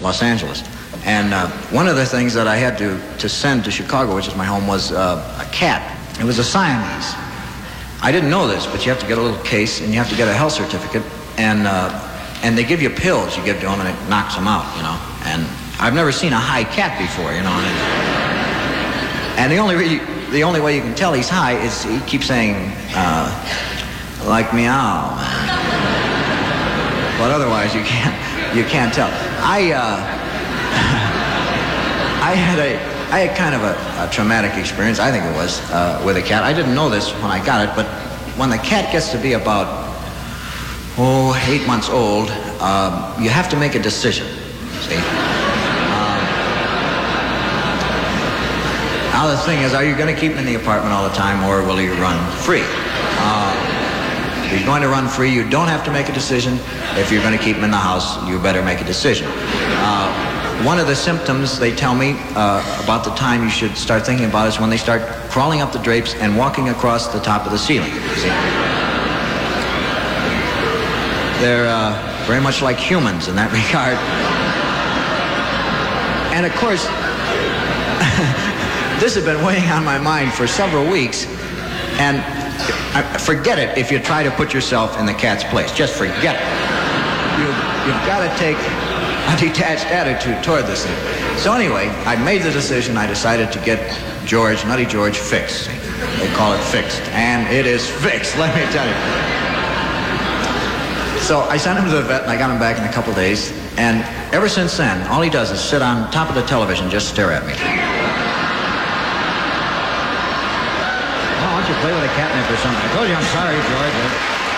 Los Angeles. And one of the things that I had to send to Chicago, which is my home, was a cat. It was a Siamese. I didn't know this, but you have to get a little case, and you have to get a health certificate, and they give you pills you give to them, and it knocks them out, you know. And I've never seen a high cat before, you know. And the only way you can tell he's high is he keeps saying, like meow, man. But otherwise, you can't tell. I had kind of a traumatic experience, I think it was, with a cat. I didn't know this when I got it, but when the cat gets to be about, 8 months old, you have to make a decision, see? Now the thing is, are you going to keep him in the apartment all the time, or will he run free? If he's going to run free, you don't have to make a decision. If you're going to keep him in the house, you better make a decision. One of the symptoms, they tell me, about the time you should start thinking about is when they start crawling up the drapes and walking across the top of the ceiling. See? They're very much like humans in that regard. And of course, this has been weighing on my mind for several weeks, and forget it if you try to put yourself in the cat's place. Just forget it. You've got to take a detached attitude toward this thing. So anyway, I made the decision. I decided to get Nutty George, fixed. They call it fixed, and it is fixed, let me tell you. So I sent him to the vet, and I got him back in a couple days, and ever since then, all he does is sit on top of the television, just stare at me. Why don't you play with a catnip or something? I told you I'm sorry, George.